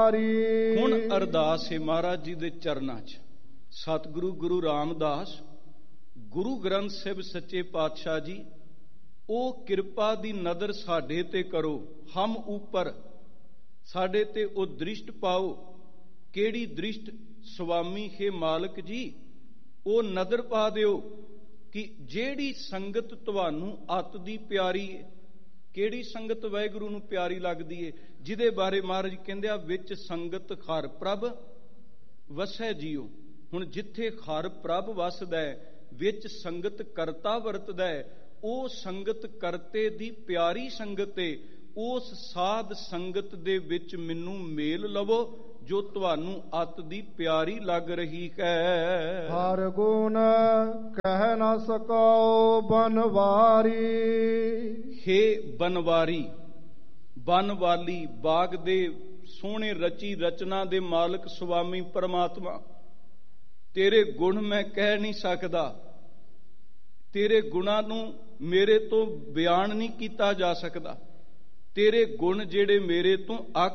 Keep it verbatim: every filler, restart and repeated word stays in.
ਹੁਣ ਅਰਦਾਸ ਹੈ ਮਹਾਰਾਜ ਜੀ ਦੇ ਚਰਨਾਂ 'ਚ। ਸਤਿਗੁਰੂ ਗੁਰੂ ਰਾਮਦਾਸ ਗੁਰੂ ਗ੍ਰੰਥ ਸਾਹਿਬ ਸੱਚੇ ਪਾਤਸ਼ਾਹ ਜੀ, ਉਹ ਕਿਰਪਾ ਦੀ ਨਜ਼ਰ ਸਾਡੇ ਤੇ ਕਰੋ। ਹਮ ਉੱਪਰ, ਸਾਡੇ ਤੇ ਉਹ ਦ੍ਰਿਸ਼ਟ ਪਾਓ। ਕਿਹੜੀ ਦ੍ਰਿਸ਼ਟ? ਸੁਆਮੀ ਹੈ ਮਾਲਕ ਜੀ, ਉਹ ਨਜ਼ਰ ਪਾ ਦਿਓ ਕਿ ਜਿਹੜੀ ਸੰਗਤ ਤੁਹਾਨੂੰ ਅੱਤ ਦੀ ਪਿਆਰੀ ਹੈ। ਕਿਹੜੀ ਸੰਗਤ ਵਾਹਿਗੁਰੂ ਨੂੰ ਪਿਆਰੀ ਲੱਗਦੀ ਹੈ? ਜਿਹਦੇ ਬਾਰੇ ਮਹਾਰਾਜ ਕਹਿੰਦੇ ਆ, ਵਿੱਚ ਸੰਗਤ ਹਰ ਪ੍ਰਭ ਵਸੈ ਜੀਓ। ਹੁਣ ਜਿੱਥੇ ਹਰ ਪ੍ਰਭ ਵਸਦਾ ਹੈ, ਵਿੱਚ ਸੰਗਤ ਕਰਤਾ ਵਰਤਦਾ ਹੈ, ਉਹ ਸੰਗਤ ਕਰਤੇ ਦੀ ਪਿਆਰੀ ਸੰਗਤ ਏ। ਉਸ ਸਾਧ ਸੰਗਤ ਦੇ ਵਿੱਚ ਮੈਨੂੰ ਮੇਲ ਲਵੋ ਜੋ ਤੁਹਾਨੂੰ ਅੱਤ ਦੀ ਪਿਆਰੀ ਲੱਗ ਰਹੀ ਹੈ। ਹਰ ਗੁਣ ਕਹਿ ਨਾ ਸਕੋ ਬਨਵਾਰੀ। ਹੇ ਬਨਵਾਰੀ, ਬਨਵਾਲੀ, ਬਾਗ ਦੇ ਸੋਹਣੇ ਰਚੀ ਰਚਨਾ ਦੇ ਮਾਲਕ ਸੁਆਮੀ ਪਰਮਾਤਮਾ, ਤੇਰੇ ਗੁਣ ਮੈਂ ਕਹਿ ਨਹੀਂ ਸਕਦਾ। ਤੇਰੇ ਗੁਣਾਂ ਨੂੰ ਮੇਰੇ ਤੋਂ ਬਿਆਨ ਨਹੀਂ ਕੀਤਾ ਜਾ ਸਕਦਾ। ਤੇਰੇ ਗੁਣ ਜਿਹੜੇ ਮੇਰੇ ਤੋਂ